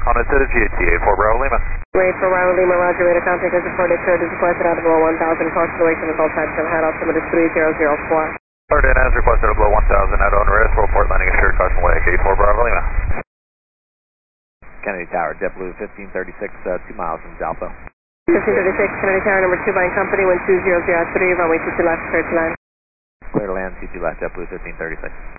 On a set of GATA 4 Bravo Lima. Wait for Bravo Lima, Roger, radar contact is reported, third is requested out of below 1,000, constellation with all types of head altimeter 3004. Alright, as requested below 1,000 at on risk, report landing assured caution way, gate 4 Bravo Lima. Kennedy Tower, JetBlue 1536, 2 miles from Jalpa. 1536, Kennedy Tower, number 2 by company, wind 2003, runway 22 left, clear to land. Clear to land, 22 left, JetBlue 1536.